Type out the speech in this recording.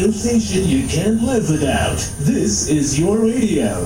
radio station you can't live without. This is your radio.